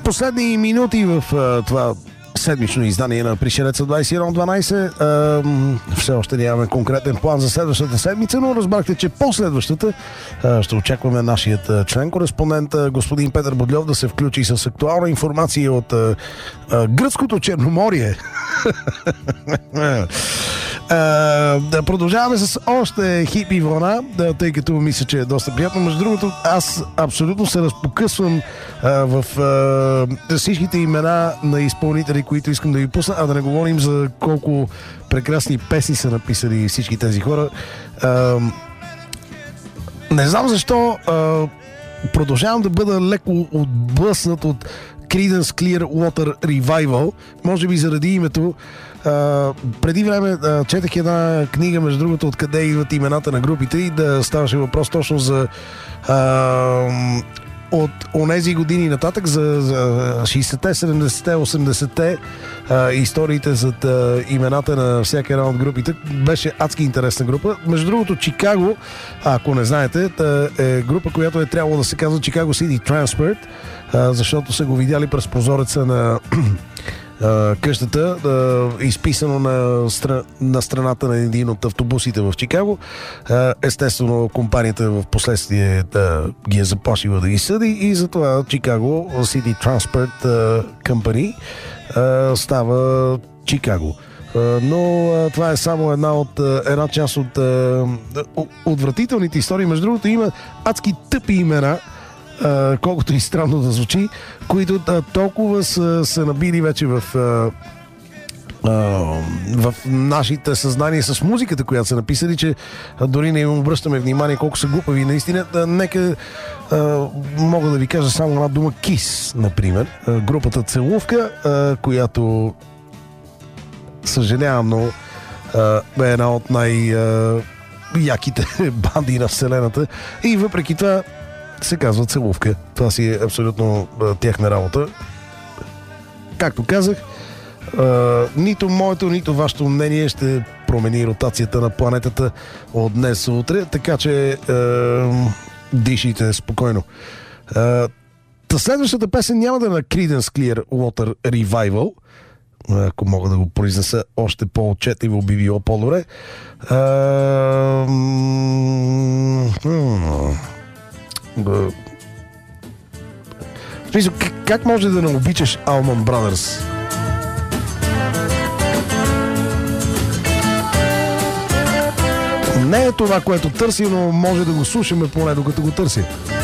Последни минути в това седмично издание на Пришелеца 2112. Все още нямаме конкретен план за следващата седмица, но разбрахте, че последващата ще очакваме нашият член-кореспондент господин Петър Бодльов да се включи с актуална информация от гръцкото Черноморие. Да продължаваме с още хипи вълна, тъй като мисля, че е доста приятно. Между другото, аз абсолютно се разпокъсвам в всичките имена на изпълнители, които искам да ви пусна, а да не говорим за колко прекрасни песни са написали всички тези хора. Не знам защо продължавам да бъда леко отблъснат от Creedence Clearwater Revival, може би заради името. Преди време четах една книга, между другото, откъде идват имената на групите, и да ставаше въпрос точно за от онези години нататък, за 60-те, 70-те, 80-те, историите зад имената на всяка една от групите. Беше адски интересна група. Между другото, Чикаго, ако не знаете, е група, която е трябвало да се казва Chicago City Transport, защото са го видяли през прозореца на къщата, изписано на страната на един от автобусите в Чикаго. Естествено, компанията в последствие ги е заплашила да ги съди, и затова Chicago City Transport Company става Чикаго. Но това е само една част от отвратителните истории. Между другото, има адски тъпи имена, колкото и странно да звучи, които толкова са набили вече в нашите съзнания с музиката, която са написали, че дори не им обръщаме внимание колко са глупави. Наистина, нека мога да ви кажа само една дума: Kiss, например. Групата Целувка, която, съжалявам, но е една от най-яките банди на вселената, и въпреки това се казва Целувка. Това си е абсолютно тяхна работа. Както казах, нито моето, нито вашето мнение ще промени ротацията на планетата от днес утре, така че дишите спокойно. Следващата песен няма да е на Creedence Clearwater Revival. Ако мога да го произнеса още по-отчетливо, би било по-добре. Как може да не обичаш Allman Brothers? Не е това, което търси, но може да го слушаме поне докато го търси.